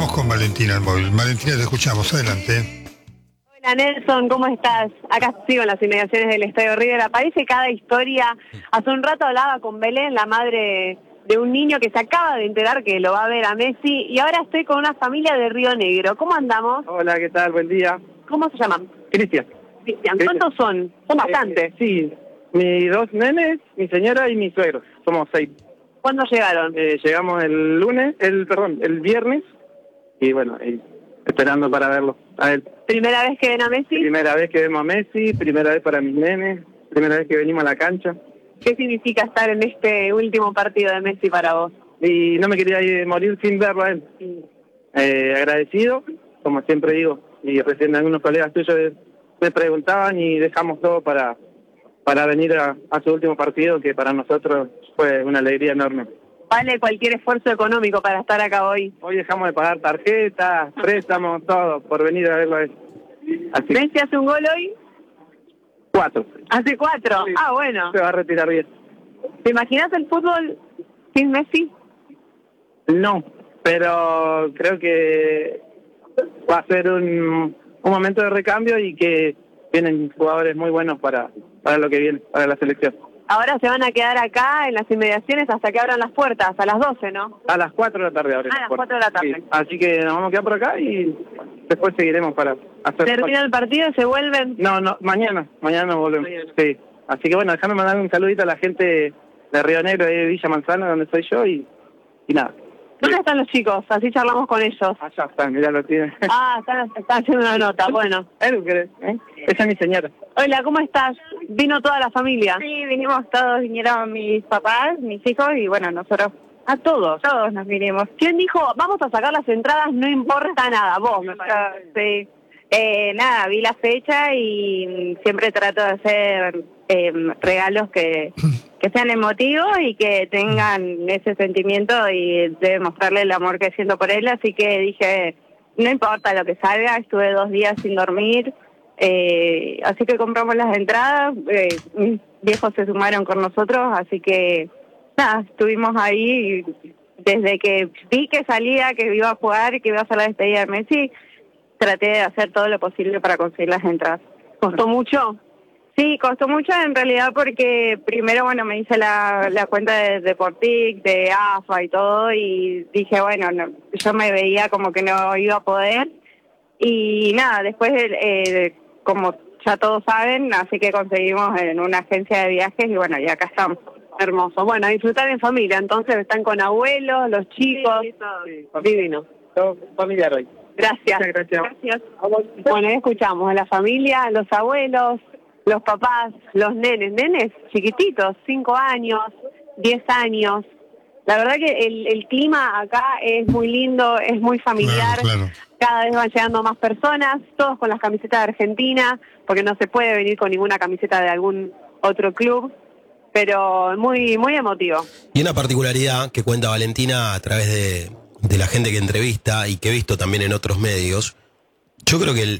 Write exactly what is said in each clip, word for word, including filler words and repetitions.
estamos con Valentina al móvil. Valentina, te escuchamos, adelante. Hola Nelson, ¿cómo estás? Acá sigo en las inmediaciones del Estadio River. Aparece cada historia. Hace un rato hablaba con Belén, la madre de un niño que se acaba de enterar que lo va a ver a Messi, y ahora estoy con una familia de Río Negro. ¿Cómo andamos? Hola, ¿qué tal? Buen día. ¿Cómo se llaman? Cristian. Cristian. ¿Cuántos son? Son bastantes. Eh, sí, mis dos nenes, mi señora y mi suegro. Somos seis. ¿Cuándo llegaron? Eh, llegamos el lunes, el perdón, el viernes, y bueno, y esperando para verlo a él. ¿Primera vez que ven a Messi? Primera vez que vemos a Messi, primera vez para mis nenes, primera vez que venimos a la cancha. ¿Qué significa estar en este último partido de Messi para vos? Y no me quería ir, morir sin verlo a él. Eh, agradecido, como siempre digo, y recién algunos colegas tuyos me preguntaban y dejamos todo para, para venir a, a su último partido, que para nosotros fue una alegría enorme. Vale cualquier esfuerzo económico para estar acá hoy. Hoy dejamos de pagar tarjetas, préstamos, todo, por venir a verlo a él. Así. ¿Messi hace un gol hoy? Cuatro. ¿Hace cuatro? Sí. Ah, bueno. Se va a retirar bien. ¿Te imaginas el fútbol sin Messi? No, pero creo que va a ser un, un momento de recambio y que vienen jugadores muy buenos para, para lo que viene, para la selección. Ahora se van a quedar acá en las inmediaciones hasta que abran las puertas, a las doce, ¿no? A las cuatro de la tarde ahora. A las cuatro de la tarde. Sí. Así que nos vamos a quedar por acá y después seguiremos para hacer... ¿Termina el partido y se vuelven? No, no, mañana, mañana nos volvemos. Mañana. Sí. Así que bueno, déjame mandar un saludito a la gente de Río Negro, de Villa Manzana, donde soy yo, y, y nada. ¿Dónde están los chicos? Así charlamos con ellos. Allá están, mirá, lo tienen. Ah, están, están haciendo una nota, bueno. ¿Eh? ¿Eh? Esa es mi señora. Hola, ¿cómo estás? ¿Vino toda la familia? Sí, vinimos todos, vinieron mis papás, mis hijos y bueno, nosotros, ¿A todos? todos nos vinimos. ¿Quién dijo, vamos a sacar las entradas, no importa nada? Vos, me parece. Sí. Eh, nada, vi la fecha y siempre trato de hacer eh, regalos que, que sean emotivos y que tengan ese sentimiento y de mostrarle el amor que siento por él, así que dije, no importa lo que salga, estuve dos días sin dormir, eh, así que compramos las entradas, eh, mis viejos se sumaron con nosotros, así que nada, estuvimos ahí y desde que vi que salía, que iba a jugar, que iba a hacer la despedida de Messi, traté de hacer todo lo posible para conseguir las entradas. ¿Costó mucho? Sí, costó mucho en realidad porque primero, bueno, me hice la, la cuenta de Deportic, de A F A y todo, y dije, bueno, no, yo me veía como que no iba a poder. Y nada, después, eh, como ya todos saben, así que conseguimos en una agencia de viajes y bueno, y acá estamos. Hermoso. Bueno, a disfrutar en familia, entonces están con abuelos, los chicos. Sí, todo. Sí, Divino. todo familiar hoy. Gracias. Muchas gracias. Gracias. Bueno, ahí escuchamos a la familia, los abuelos, los papás, los nenes, nenes chiquititos, cinco años, diez años. La verdad que el, el clima acá es muy lindo, es muy familiar. Claro, claro. Cada vez van llegando más personas, todos con las camisetas de Argentina, porque no se puede venir con ninguna camiseta de algún otro club, pero muy, muy emotivo. Y una particularidad que cuenta Valentina a través de, de la gente que entrevista y que he visto también en otros medios, yo creo que el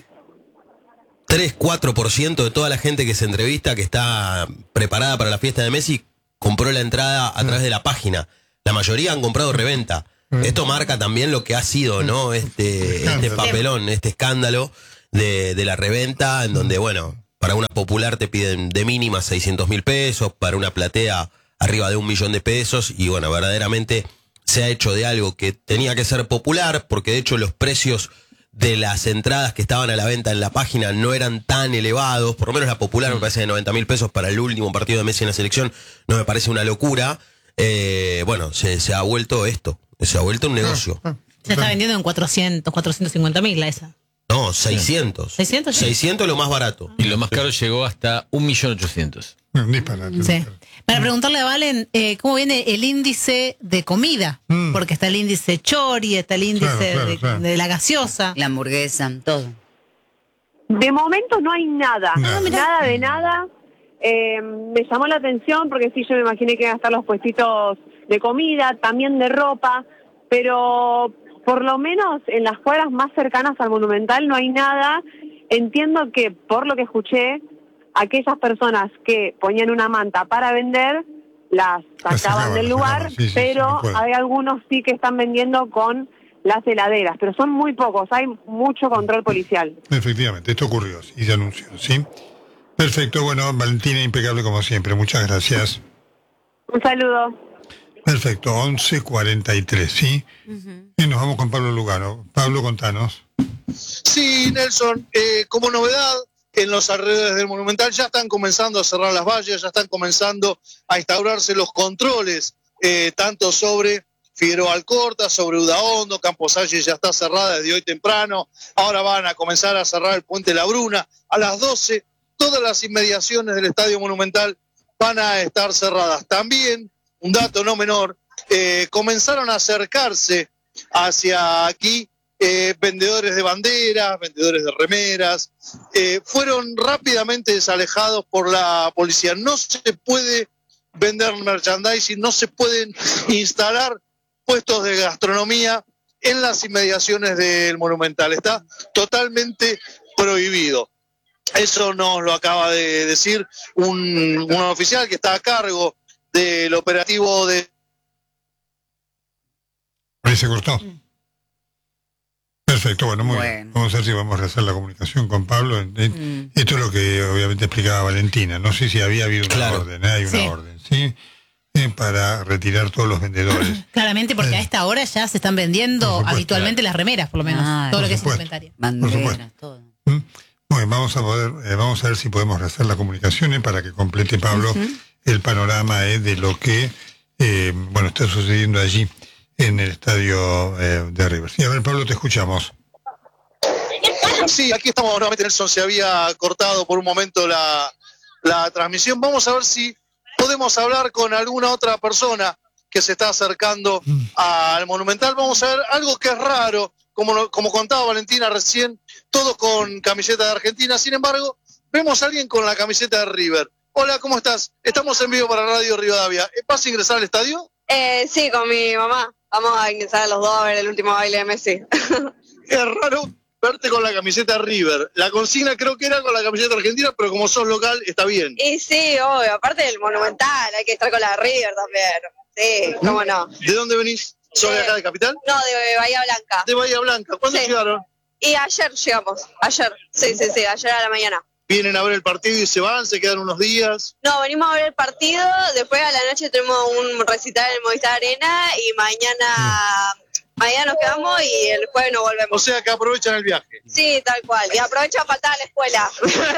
tres cuatro por ciento de toda la gente que se entrevista, que está preparada para la fiesta de Messi, compró la entrada a través de la página. La mayoría han comprado reventa. Esto marca también lo que ha sido, ¿no? Este, este papelón, este escándalo de, de la reventa, en donde, bueno, para una popular te piden de mínima seiscientos mil pesos, para una platea arriba de un millón de pesos, y bueno, verdaderamente se ha hecho de algo que tenía que ser popular, porque de hecho los precios de las entradas que estaban a la venta en la página no eran tan elevados, por lo menos la popular me parece de noventa mil pesos para el último partido de Messi en la selección, no me parece una locura. Eh, bueno, se, se ha vuelto esto, se ha vuelto un negocio. Se está vendiendo en cuatrocientos, cuatrocientos cincuenta mil la esa. No, seiscientos. ¿seiscientos? seiscientos lo más barato. Y lo más caro llegó hasta un millón ochocientos. Un disparate. Sí. Para preguntarle a Valen, eh, ¿cómo viene el índice de comida? Mm. Porque está el índice chori, está el índice Claro, claro, de, claro. de la gaseosa. La hamburguesa, todo. De momento no hay nada, Nada. nada de nada. Eh, me llamó la atención porque sí, yo me imaginé que iban a estar los puestitos de comida, también de ropa, pero por lo menos en las cuadras más cercanas al Monumental no hay nada. Entiendo que, por lo que escuché, aquellas personas que ponían una manta para vender, las Las sacaban sacaban, del las lugar, sacaban, sí, sí, sí, pero me acuerdo. hay algunos sí que están vendiendo con las heladeras, pero son muy pocos, hay mucho control policial. Efectivamente, esto ocurrió y se anunció, ¿sí? Perfecto, bueno, Valentina, impecable como siempre, muchas gracias. Un saludo. Perfecto, once cuarenta y tres, ¿sí? Uh-huh. Y nos vamos con Pablo Lugano. Pablo, contanos. Sí, Nelson, eh, como novedad, en los alrededores del Monumental ya están comenzando a cerrar las vallas, ya están comenzando a instaurarse los controles, eh, tanto sobre Figueroa Alcorta, sobre Udaondo, Camposalle ya está cerrada desde hoy temprano, ahora van a comenzar a cerrar el Puente La Bruna, a las doce, todas las inmediaciones del Estadio Monumental van a estar cerradas. También, un dato no menor, eh, comenzaron a acercarse hacia aquí eh, vendedores de banderas, vendedores de remeras, eh, fueron rápidamente desalejados por la policía. No se puede vender merchandising, no se pueden instalar puestos de gastronomía en las inmediaciones del Monumental. Está totalmente prohibido. Eso nos lo acaba de decir un, un oficial que está a cargo del operativo de... Ahí se cortó. Perfecto, bueno, muy bueno. bien. Vamos a ver si vamos a hacer la comunicación con Pablo. Mm. Esto es lo que obviamente explicaba Valentina. No sé si había habido una claro. orden, ¿eh? Hay una sí. orden, ¿sí? Eh, para retirar todos los vendedores. Claramente, porque eh. a esta hora ya se están vendiendo supuesto, habitualmente claro. las remeras, por lo menos. Ah, todo lo que es inventario. Banderas, todo. ¿Mm? Bueno, vamos a poder, eh, vamos a ver si podemos hacer la comunicación eh, para que complete Pablo uh-huh. el panorama eh, de lo que eh, bueno está sucediendo allí en el estadio eh, de River. Sí, a ver, Pablo, te escuchamos. Sí, aquí estamos nuevamente. Nelson, se había cortado por un momento la, la transmisión. Vamos a ver si podemos hablar con alguna otra persona que se está acercando mm. al Monumental. Vamos a ver algo que es raro, como, como contaba Valentina recién, todos con camiseta de Argentina. Sin embargo, vemos a alguien con la camiseta de River. Hola, ¿cómo estás? Estamos en vivo para Radio Rivadavia. ¿Vas a ingresar al estadio? Eh, sí, con mi mamá. Vamos a ingresar a los dos a ver el último baile de Messi. Es raro verte con la camiseta de River. La consigna creo que era con la camiseta argentina, pero como sos local, está bien. Y sí, obvio. Aparte del Monumental, hay que estar con la de River también. Sí, cómo no. ¿De dónde venís? ¿Sos de acá de Capital? No, de Bahía Blanca. De Bahía Blanca. ¿Cuándo sí. llegaron? Y ayer llegamos. Ayer. Sí, sí, sí. Ayer a la mañana. ¿Vienen a ver el partido y se van? ¿Se quedan unos días? No, venimos a ver el partido. Después a la noche tenemos un recital en el Movistar Arena y mañana... Mañana nos quedamos y el jueves nos volvemos. O sea que aprovechan el viaje. Sí, tal cual. Y aprovechan a faltar a la escuela.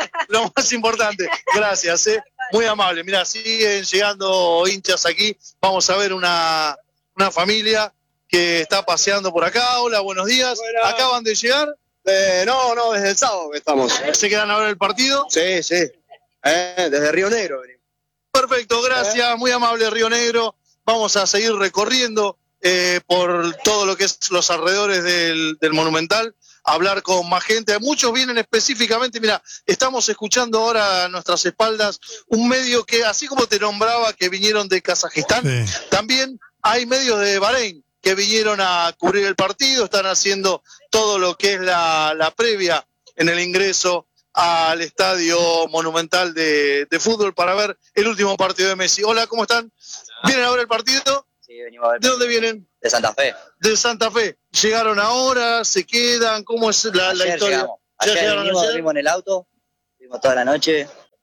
Lo más importante. Gracias, ¿eh? Muy amable. Mirá, siguen llegando hinchas aquí. Vamos a ver una, una familia que está paseando por acá. Hola, buenos días. Bueno. ¿Acaban de llegar? Eh, no, no, desde el sábado que estamos. ¿Se quedan a ver el partido? Sí, sí. Eh, desde Río Negro venimos. Perfecto, gracias. ¿Eh? Muy amable, Río Negro. Vamos a seguir recorriendo Eh, por todo lo que es los alrededores del, del Monumental, hablar con más gente. Muchos vienen específicamente, mira, estamos escuchando ahora a nuestras espaldas un medio que, así como te nombraba que vinieron de Kazajistán, sí. también hay medios de Bahrein que vinieron a cubrir el partido, están haciendo todo lo que es la, la previa en el ingreso al estadio Monumental de, de fútbol para ver el último partido de Messi. Hola, ¿cómo están? ¿Vienen a ver el partido? Sí, venimos a ver. ¿De dónde vienen? De Santa Fe. De Santa Fe. ¿Llegaron ahora? ¿Se quedan? ¿Cómo es la, la historia? Llegamos. Ayer llegaron vinimos, ayer? Dormimos en el auto, vimos toda la noche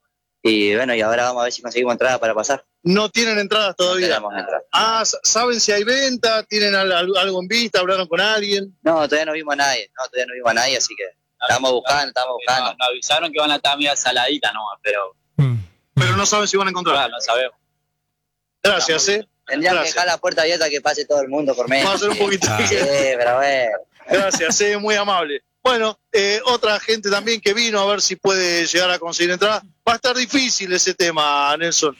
y bueno, y ahora vamos a ver si conseguimos entradas para pasar. ¿No tienen entradas todavía? No tenemos entradas. Ah, ¿saben si hay venta? ¿Tienen algo en vista? ¿Hablaron con alguien? No, todavía no vimos a nadie, no, todavía no vimos a nadie, así que estamos buscando, estamos buscando. Nos, nos avisaron que van a estar media saladita nomás, pero... Mm. Pero no saben si van a encontrar. Claro, no sabemos. Gracias, ¿eh? Tendrían que dejar la puerta abierta que pase todo el mundo por medio. Vamos a hacer un poquito. Sí, pero bueno. Gracias, eh, muy amable. Bueno, eh, otra gente también que vino a ver si puede llegar a conseguir entrada. Va a estar difícil ese tema, Nelson.